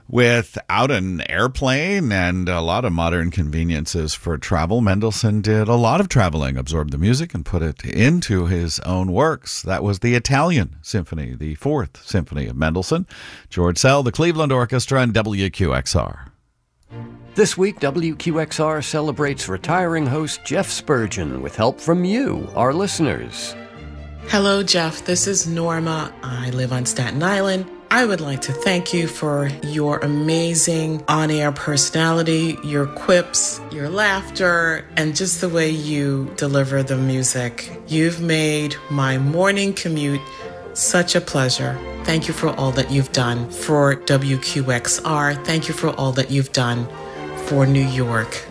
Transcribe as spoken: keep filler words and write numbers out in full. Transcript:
Without an airplane and a lot of modern conveniences for travel, Mendelssohn did a lot of traveling, absorbed the music and put it into his own works. That was the Italian Symphony, the Fourth Symphony of Mendelssohn. George Szell, the Cleveland Orchestra, and W Q X R. This week, W Q X R celebrates retiring host Jeff Spurgeon with help from you, our listeners. Hello, Jeff. This is Norma. I live on Staten Island. I would like to thank you for your amazing on-air personality, your quips, your laughter, and just the way you deliver the music. You've made my morning commute such a pleasure. Thank you for all that you've done for W Q X R. Thank you for all that you've done for New York.